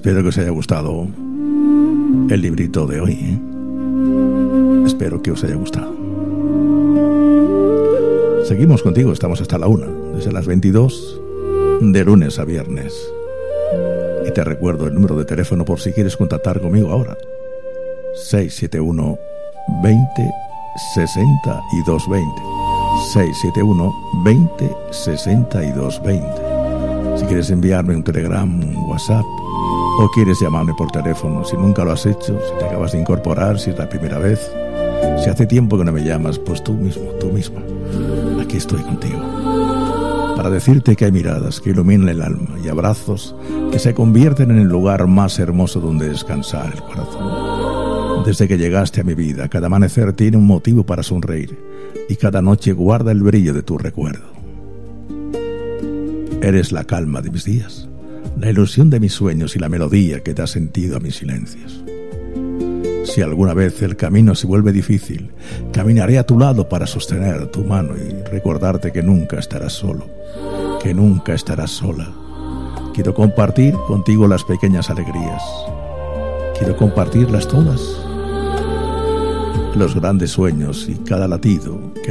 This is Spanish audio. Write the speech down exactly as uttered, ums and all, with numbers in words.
Espero que os haya gustado el librito de hoy, ¿eh? Espero que os haya gustado. Seguimos contigo, estamos hasta la una, desde las veintidós, de lunes a viernes. Y te recuerdo el número de teléfono por si quieres contactar conmigo ahora. seis siete uno, veinte, sesenta y dos veinte. seis siete uno, veinte, sesenta y dos veinte. Si quieres enviarme un telegram, un WhatsApp, o quieres llamarme por teléfono, si nunca lo has hecho, si te acabas de incorporar, si es la primera vez, si hace tiempo que no me llamas, pues tú mismo, tú misma, aquí estoy contigo, para decirte que hay miradas que iluminan el alma y abrazos que se convierten en el lugar más hermoso donde descansar el corazón. Desde que llegaste a mi vida, cada amanecer tiene un motivo para sonreír y cada noche guarda el brillo de tu recuerdo. Eres la calma de mis días, la ilusión de mis sueños y la melodía que da sentido a mis silencios. Si alguna vez el camino se vuelve difícil, caminaré a tu lado para sostener tu mano y recordarte que nunca estarás solo, que nunca estarás sola. Quiero compartir contigo las pequeñas alegrías. Quiero compartirlas todas. Los grandes sueños y cada latido que